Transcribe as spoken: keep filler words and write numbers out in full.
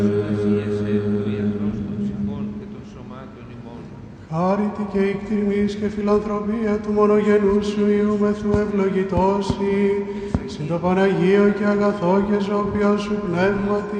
Χάρητη και η κτηρμής και φιλανθρωπία του μονογενού σου Υιού μεθού ευλογητώσει, συν το Παναγίο και αγαθό και ζώπιο σου πνεύματι,